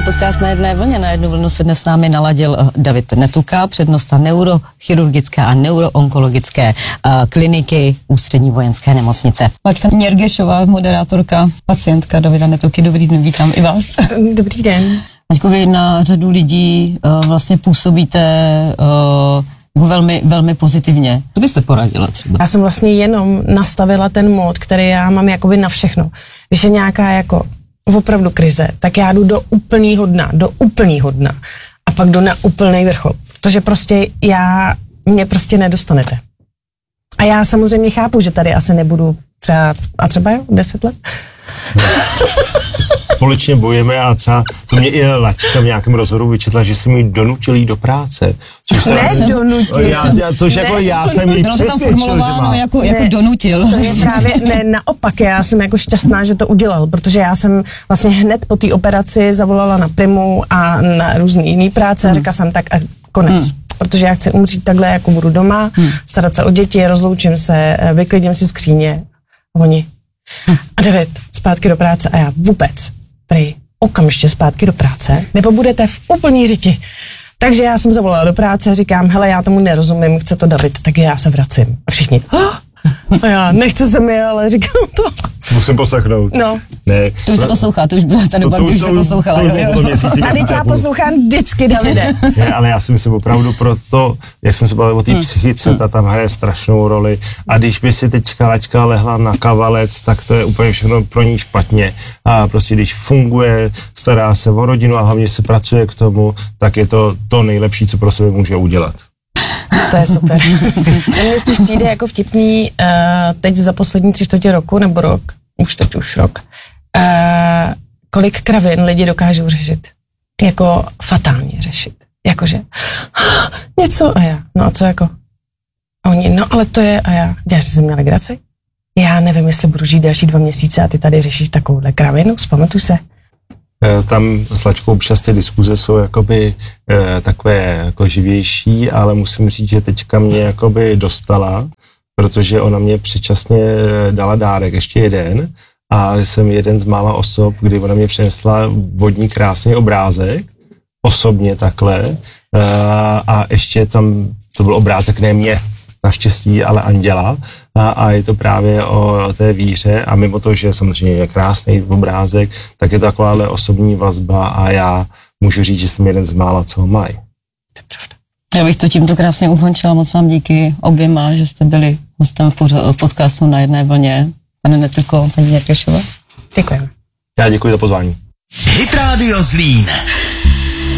podcast Na jedné vlně. Na jednu vlnu se dnes s námi naladil David Netuka, přednosta neurochirurgické a neuroonkologické kliniky Ústřední vojenské nemocnice. Laďka Něrgešová, moderátorka, pacientka Davida Netuky. Dobrý den, vítám i vás. Dobrý den. Laďko, vy na řadu lidí vlastně působíte velmi, velmi pozitivně. Co byste poradila třeba? Já jsem vlastně jenom nastavila ten mód, který já mám jakoby na všechno. Když je nějaká jako opravdu krize, tak já jdu do úplnýho dna a pak jdu na úplný vrchol, protože prostě mě prostě nedostanete. A já samozřejmě chápu, že tady asi nebudu třeba 10 let. Společně bojujeme a třeba to mě i Laďka v nějakém rozhovoru vyčetla, že jsem jí donutil jít do práce. Já jsem jí přesvědčil, že má. Jako donutil. To je právě, naopak, já jsem jako šťastná, že to udělal, protože já jsem vlastně hned po té operaci zavolala na Primu a na různý jiný práce a řekla jsem tak a konec. Protože já chci umřít takhle, jako budu doma, starat se o děti, rozloučím se, vyklidím si skříně. Oni. A David, zpátky do práce a já vůbec. Prý, okamžitě zpátky do práce, nebo budete v úplný řiti. Takže já jsem zavolala do práce a říkám, hele, já tomu nerozumím, chce to David, tak já se vracím. A všichni, a já, nechce se mi, ale říkám to. Musím poslechnout. No. Ne. To už se poslouchá, to už byla ta doba, když se poslouchala. A teď já poslouchám vždycky, Davide. Ne, ale já si myslím opravdu proto, jak jsme se bavili o té psychice, ta tam hraje strašnou roli. A když by si teďka Laďka lehla na kavalec, tak to je úplně všechno pro ní špatně. A prostě když funguje, stará se o rodinu a hlavně se pracuje k tomu, tak je to nejlepší, co pro sebe může udělat. To je super. Mně spíš přijde jako vtipný teď za poslední 3/4 roku, nebo rok, už rok, kolik kravin lidi dokážou řešit. Jako fatálně řešit. Jakože, něco a já, no a co jako? A oni, no ale to je a já. Děláš si se mě legraci? Já nevím, jestli budu žít další 2 měsíce a ty tady řešíš takovouhle kravinu, vzpamatuj se. Tam s Laďkou občas ty diskuze jsou jakoby takové jako živější, ale musím říct, že teďka mě jakoby dostala, protože ona mě předčasně dala dárek, ještě jeden, a jsem jeden z mála osob, kdy ona mě přinesla vodní krásný obrázek, osobně takhle, a ještě tam, to byl obrázek ne mě, naštěstí, ale anděla, a je to právě o té víře a mimo to, že samozřejmě je krásný obrázek, tak je to takováhle osobní vazba a já můžu říct, že jsem jeden z mála, co ho mají. To je pravda. Já bych to tímto krásně ukončila, moc vám díky oběma, že jste byli hostem v podcastu Na jedné vlně. Pane Netuko, paní Něrgešová. Děkujeme. Já děkuji za pozvání. Hit Radio Zlín.